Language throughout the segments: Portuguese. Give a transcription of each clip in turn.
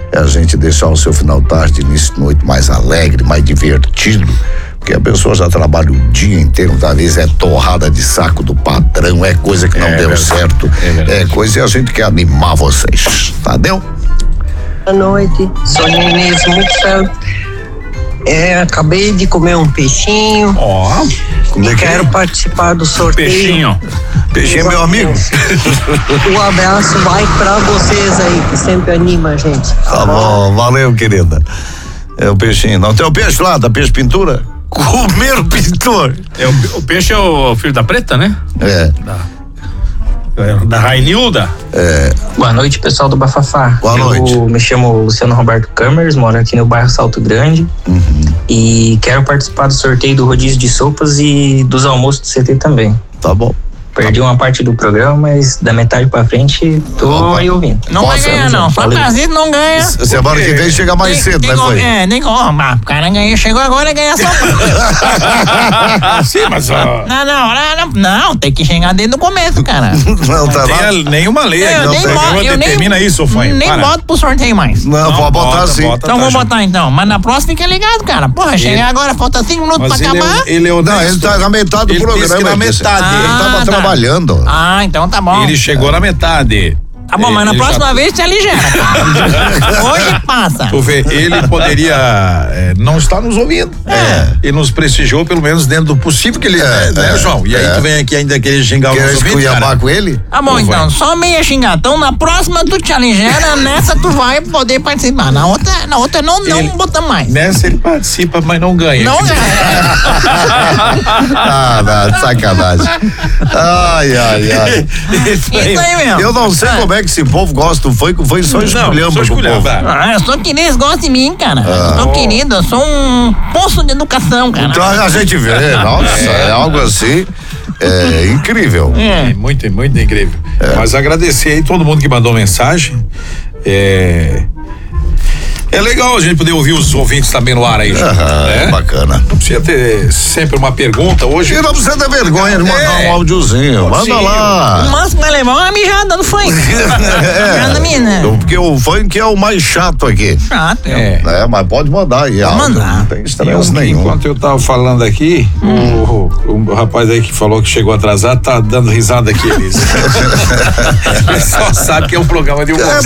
é a gente deixar o seu final de tarde, início de noite mais alegre, mais divertido. Porque a pessoa já trabalha o dia inteiro, às vezes é torrada de saco do patrão, é coisa que não deu verdade, certo, é coisa, e a gente quer animar vocês, tá, deu? Boa noite, sou Inês Muxel. Acabei de comer um peixinho. Quero participar do sorteio. Peixinho é meu amigo. Um abraço vai pra vocês aí, que sempre anima a gente. Tá bom, valeu, querida. É o peixinho. Não tem o peixe lá, da peixe pintura? Comer o pintor. O peixe é o filho da preta, né? Da Rainilda. Boa noite, pessoal do Bafafá. Boa noite. Eu me chamo Luciano Roberto Câmeres, moro aqui no bairro Salto Grande. E quero participar do sorteio do rodízio de sopas e dos almoços do CT também. Tá bom. Perdi uma parte do programa, mas da metade pra frente tô aí ouvindo. Não vai ganhar, não. Só Brasil não ganha. Semana que vem chega mais cedo, né, foi? Nem como. O cara ganha, chegou agora e ganha só. Sim, mas Não, tem que chegar desde o começo, cara. Não tá lá. tem nenhuma lei. Eu Termina isso, Fanho. Nem boto pro sorteio mais. Não, pode botar sim. Então vou botar então. Mas na próxima fica ligado, cara. Porra, chegar agora, falta 5 minutos pra acabar. Ele é Não, honesto. ele tá na metade do Ele programa. disse que na metade. Ele tava trabalhando. Então tá bom. Ele chegou na metade. Tá bom, mas na próxima vez você aligera, cara. Hoje passa. Tu vê, ele poderia não estar nos ouvindo. E nos prestigiou, pelo menos dentro do possível que ele né, João? E aí tu vem aqui ainda querer xingar o nosso ouvinte, cara. Com ele? Tá bom, então, só meia xingar. Então, na próxima tu te aligera, nessa tu vai poder participar. Na outra não bota mais. Nessa ele participa, mas não ganha. Não ganha. Não, de sacanagem. Ai. Isso aí mesmo. Eu não sei como é que esse povo gosta do funk, foi só esculhamba com o povo. Eu sou querido, eles gostam de mim, cara. Eu sou querido, eu sou um poço de educação, cara. Então a gente vê, nossa, é algo assim, incrível. Muito incrível. Mas agradecer aí todo mundo que mandou mensagem. É legal a gente poder ouvir os ouvintes também no ar aí. Bacana. Não precisa ter sempre uma pergunta hoje. E não precisa ter vergonha de mandar um áudiozinho. Manda lá. O máximo vai levar uma mijada no funk. Mijada minha, né? Porque o funk é o mais chato aqui. Chato. Mas pode mandar aí. Mandar. Não tem estresse nenhum. Enquanto eu tava falando aqui, o rapaz aí que falou que chegou atrasado tá dando risada aqui, Elisa. O pessoal sabe que é um programa de humor.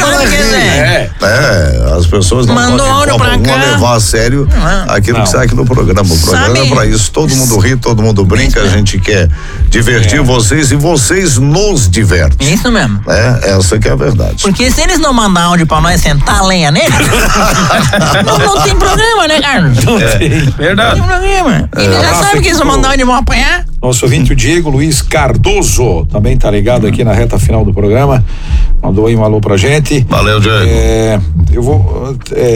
As pessoas não Mandou áudio pra cá. levar a sério aquilo que sai aqui no programa. O programa é pra isso. Todo mundo ri, todo mundo brinca. A gente quer divertir vocês e vocês nos divertem. Isso mesmo. Essa que é a verdade. Porque se eles não mandar áudio pra nós sentar a lenha nele, não tem programa, né, Carlos? Verdade. Não tem programa. Eles já sabem que eles vão mandar áudio e vão apanhar. Nosso ouvinte, o Diego Luiz Cardoso, também tá ligado aqui na reta final do programa. Mandou aí um alô pra gente. Valeu, Diego. Eu vou.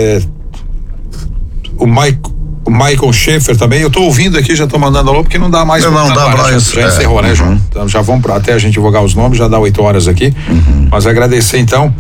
O Michael Schaefer também. Eu tô ouvindo aqui, já tô mandando alô, porque não dá mais. Não dá pra isso. Já encerrou, né, João? Então já vamos até a gente divulgar os nomes, já dá 8 horas aqui. Mas agradecer então.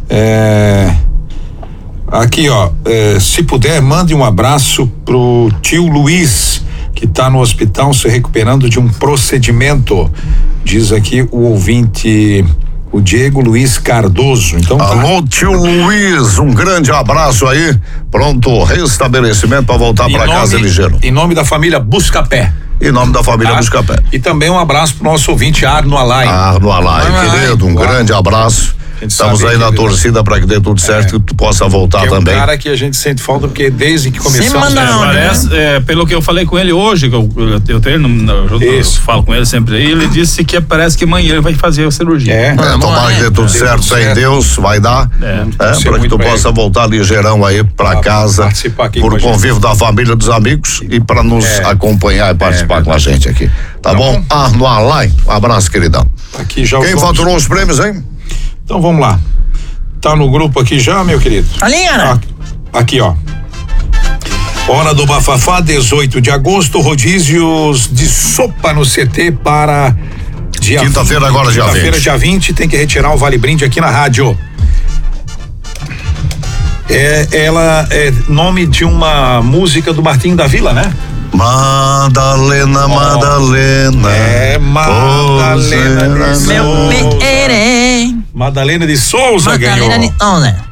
Aqui, ó. Se puder, mande um abraço pro tio Luiz, que está no hospital se recuperando de um procedimento, diz aqui o ouvinte, o Diego Luiz Cardoso. Então, alô, tio Luiz, um grande abraço aí, pronto restabelecimento para voltar para casa ligeiro. Em nome da família Buscapé. Em nome da família Buscapé. E também um abraço pro nosso ouvinte Arno Alay. Arno Alay, querido, um grande abraço. Estamos aí na torcida para que dê tudo certo, que tu possa voltar também. É um cara que a gente sente falta, porque desde que começamos... Parece, pelo que eu falei com ele hoje, que eu treino, eu falo com ele sempre aí, ele disse que parece que amanhã ele vai fazer a cirurgia. Tomara que dê tudo certo, sem Deus, vai dar, para que tu possa voltar ligeirão aí para casa, por convívio da família, dos amigos, e para nos acompanhar e participar com a gente aqui. Tá bom? Arno Alay, um abraço, queridão. Aqui já quem faturou os prêmios, hein? Então vamos lá. Tá no grupo aqui já, meu querido? Ali, Ana. Aqui, ó. Hora do Bafafá, 18 de agosto, rodízios de sopa no CT para quinta-feira, agora dia 20. Quinta-feira, dia 20, tem que retirar o Vale Brinde aqui na rádio. Ela é nome de uma música do Martinho da Vila, né? Madalena. Madalena de Souza. Meu Madalena de Souza ganhou.